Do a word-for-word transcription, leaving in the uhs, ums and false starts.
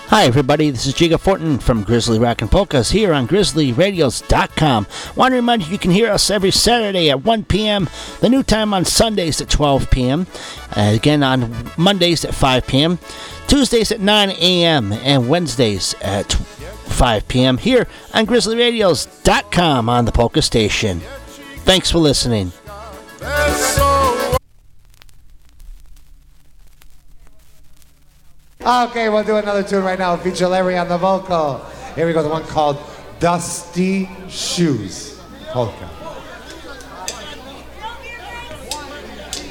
Hi everybody, this is Jiga Fortin from Grizzly Rockin' Polkas here on grizzly radios dot com. Want to remind you you can hear us every Saturday at one p.m., the new time on Sundays at twelve p.m., uh, again on Mondays at five p.m., Tuesdays at nine a.m., and Wednesdays at five p.m. here on grizzly radios dot com on the Polka Station. Thanks for listening. Okay, we'll do another tune right now. Feature Larry on the vocal. Here we go, the one called Dusty Shoes. Polka.